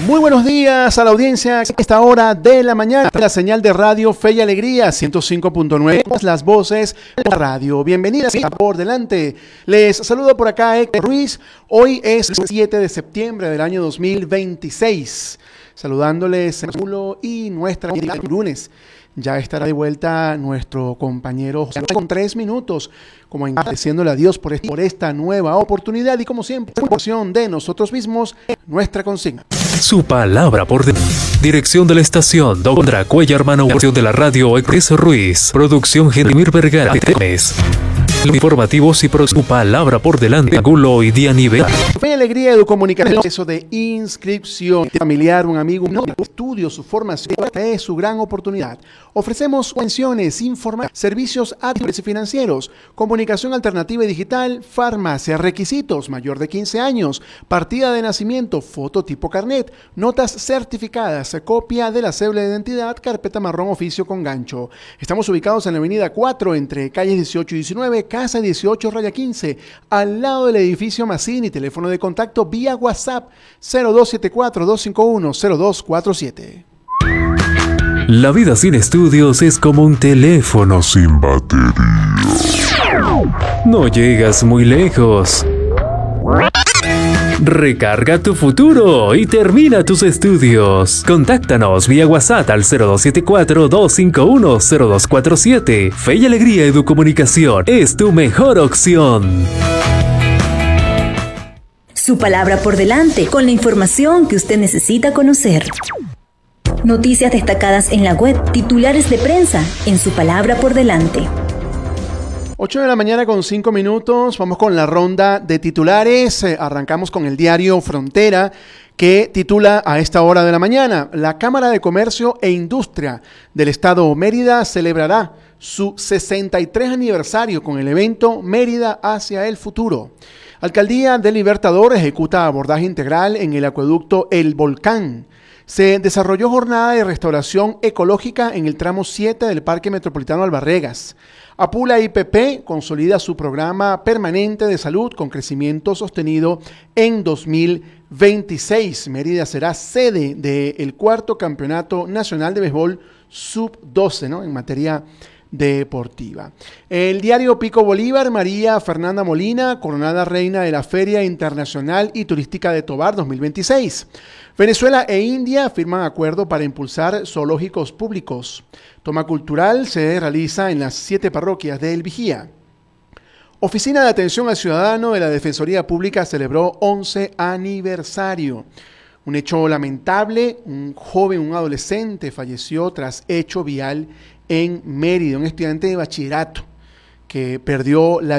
Muy buenos días a la audiencia a esta hora de la mañana. La señal de radio Fe y Alegría 105.9, las voces de la radio. Bienvenidas por delante. Les saludo por acá Héctor Ruiz. Hoy es 7 de septiembre del año 2026. Saludándoles y nuestra lunes. Ya estará de vuelta nuestro compañero José con 3 minutos, como agradeciéndole a Dios por esta nueva oportunidad y como siempre, porción de nosotros mismos, nuestra consigna. Su palabra por dirección de la estación Dondra Cuellar Mano, de la radio Héctor Ruiz, producción Gedimir Vergara, informativos y su palabra por delante, Angulo y Dianive. Fe y Alegría, Educomunicación, proceso de inscripción, familiar, un amigo, un estudio, su formación es su gran oportunidad. Ofrecemos pensiones, información, servicios administrativos y financieros, comunicación alternativa y digital, farmacia, requisitos, mayor de 15 años, partida de nacimiento, foto tipo carnet, notas certificadas, copia de la cédula de identidad, carpeta marrón oficio con gancho. Estamos ubicados en la avenida 4, entre calles 18 y 19, casa 18-15, al lado del edificio Mazzini. Teléfono de contacto vía WhatsApp 0274-251-0247. La vida sin estudios es como un teléfono sin batería. No llegas muy lejos. Recarga tu futuro y termina tus estudios. Contáctanos vía WhatsApp al 0274-251-0247. Fe y Alegría Educomunicación es tu mejor opción. Su palabra por delante, con la información que usted necesita conocer. Noticias destacadas en la web, titulares de prensa, en Su palabra por delante. 8 de la mañana con 5 minutos, vamos con la ronda de titulares. Arrancamos con el diario Frontera, que titula a esta hora de la mañana: la Cámara de Comercio e Industria del Estado Mérida celebrará su 63 aniversario con el evento Mérida hacia el futuro. Alcaldía del Libertador ejecuta abordaje integral en el acueducto El Volcán. Se desarrolló jornada de restauración ecológica en el tramo 7 del Parque Metropolitano Albarregas. Apula IPP consolida su programa permanente de salud con crecimiento sostenido en 2026. Mérida será sede del 4º Campeonato Nacional de Béisbol Sub-12, ¿no?, en materia deportiva. El diario Pico Bolívar: María Fernanda Molina, coronada reina de la Feria Internacional y Turística de Tovar 2026. Venezuela e India firman acuerdo para impulsar zoológicos públicos. Toma cultural se realiza en las 7 parroquias de El Vigía. Oficina de Atención al Ciudadano de la Defensoría Pública celebró 11 aniversario. Un hecho lamentable: un joven, un adolescente falleció tras hecho vial en Mérida, un estudiante de bachillerato que perdió la